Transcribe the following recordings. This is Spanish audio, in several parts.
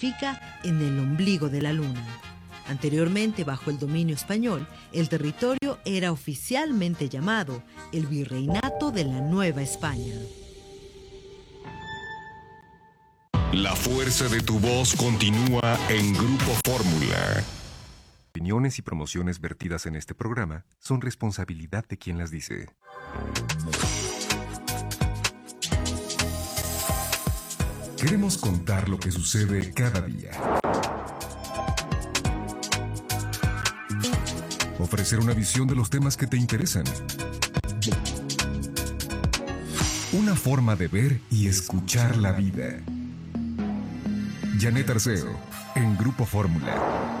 significa en el ombligo de la luna. Anteriormente, bajo el dominio español, el territorio era oficialmente llamado el Virreinato de la Nueva España. La fuerza de tu voz continúa en Grupo Fórmula. Opiniones y promociones vertidas en este programa son responsabilidad de quien las dice. Queremos contar lo que sucede cada día. Ofrecer una visión de los temas que te interesan. Una forma de ver y escuchar la vida. Janet Arceo, en Grupo Fórmula.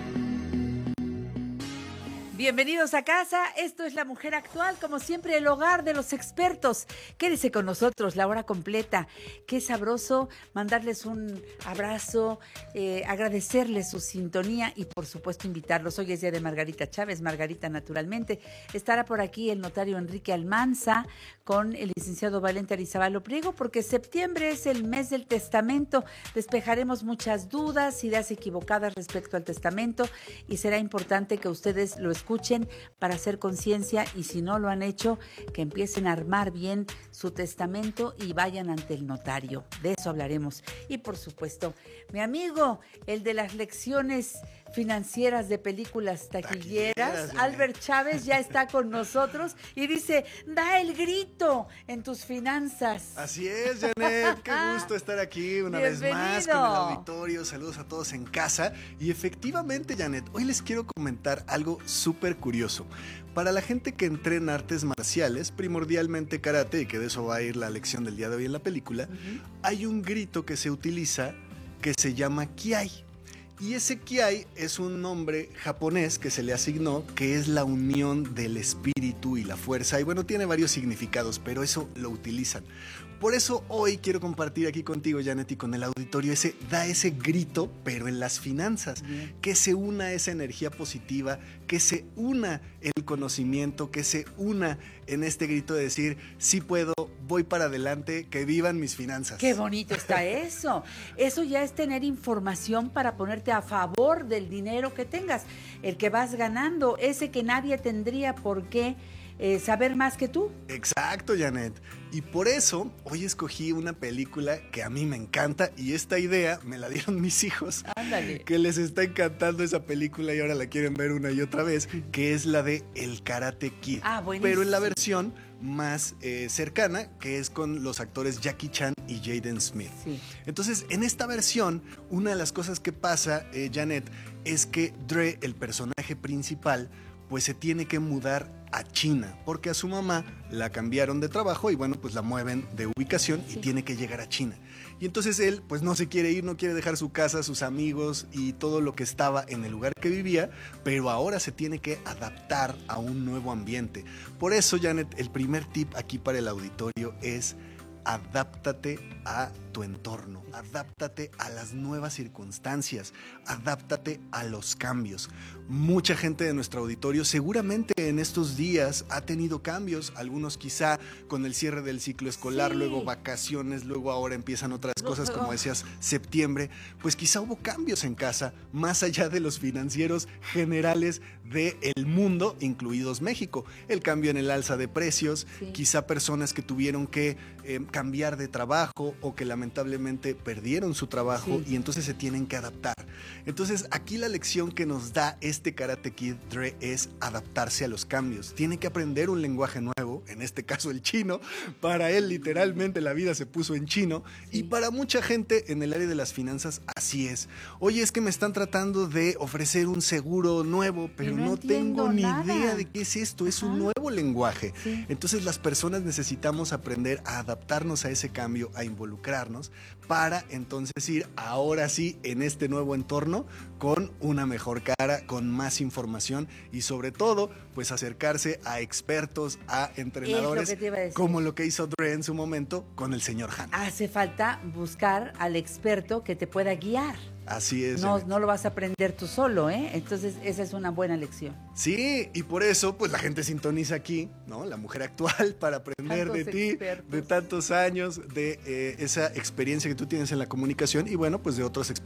Bienvenidos a casa, esto es La Mujer Actual, como siempre el hogar de los expertos. Quédese con nosotros la hora completa. Qué sabroso mandarles un abrazo, agradecerles su sintonía y por supuesto invitarlos. Hoy es día de Margarita Chávez, Margarita naturalmente. Estará por aquí el notario Enrique Almanza con el licenciado Valente Arizabalo Priego, porque septiembre es el mes del testamento. Despejaremos muchas dudas, ideas equivocadas respecto al testamento y será importante que ustedes lo escuchen para hacer conciencia y si no lo han hecho, que empiecen a armar bien su testamento y vayan ante el notario. De eso hablaremos. Y por supuesto, mi amigo, el de las lecciones financieras de películas taquilleras, Albert Chávez, ya está con nosotros y dice, da el grito en tus finanzas. Así es, Janet, qué gusto estar aquí una vez más con el auditorio. Saludos a todos en casa. Y efectivamente, Janet, hoy les quiero comentar algo súper curioso. Para la gente que entrena artes marciales, primordialmente karate, y que de eso va a ir la lección del día de hoy en la película, hay un grito que se utiliza que se llama Kiai. Y ese Kiai es un nombre japonés que se le asignó, que es la unión del espíritu y la fuerza. Y bueno, tiene varios significados, pero eso lo utilizan. Por eso hoy quiero compartir aquí contigo, Janet, y con el auditorio da ese grito, pero en las finanzas. Que se una esa energía positiva, que se una el conocimiento, que se una en este grito de decir, sí puedo, voy para adelante, que vivan mis finanzas. ¡Qué bonito está eso! Eso ya es tener información para ponerte a favor del dinero que tengas, el que vas ganando, ese que nadie tendría por qué saber más que tú. Exacto, Janet. Y por eso hoy escogí una película que a mí me encanta y esta idea me la dieron mis hijos. Ándale. Que les está encantando esa película y ahora la quieren ver una y otra vez, que es la de El Karate Kid. Ah, buenísimo. Pero en la versión más cercana, que es con los actores Jackie Chan y Jaden Smith. Sí. Entonces, en esta versión, una de las cosas que pasa, Janet, es que Dre, el personaje principal, pues se tiene que mudar a China, porque a su mamá la cambiaron de trabajo y bueno, pues la mueven de ubicación y tiene que llegar a China. Y entonces él pues no se quiere ir, no quiere dejar su casa, sus amigos y todo lo que estaba en el lugar que vivía, pero ahora se tiene que adaptar a un nuevo ambiente. Por eso, Janet, el primer tip aquí para el auditorio es adáptate a tu entorno, adáptate a las nuevas circunstancias, adáptate a los cambios. Mucha gente de nuestro auditorio seguramente en estos días ha tenido cambios, algunos quizá con el cierre del ciclo escolar, luego vacaciones, luego ahora empiezan otras cosas, como decías, septiembre, pues quizá hubo cambios en casa, más allá de los financieros generales del mundo, incluidos México. El cambio en el alza de precios, quizá personas que tuvieron que cambiar de trabajo o que lamentablemente perdieron su trabajo y entonces se tienen que adaptar. Entonces aquí la lección que nos da este Karate Kid Dre es adaptarse a los cambios. Tiene que aprender un lenguaje nuevo, en este caso el chino. Para él literalmente la vida se puso en chino y para mucha gente en el área de las finanzas así es. Oye, es que me están tratando de ofrecer un seguro nuevo, pero no tengo ni idea de qué es esto. Es un nuevo lenguaje. Entonces las personas necesitamos aprender a adaptarnos a ese cambio, a involucrarnos para entonces ir ahora sí en este nuevo entorno con una mejor cara, con más información y sobre todo pues acercarse a expertos, a entrenadores como lo que hizo Dre en su momento con el señor Han. Hace falta buscar al experto que te pueda guiar. Así es. No lo vas a aprender tú solo, ¿eh? Entonces esa es una buena lección. Sí, y por eso pues la gente sintoniza aquí, ¿no? La Mujer Actual, para aprender de ti, de tantos años, de esa experiencia que tú tienes en la comunicación y bueno, pues de otras experiencias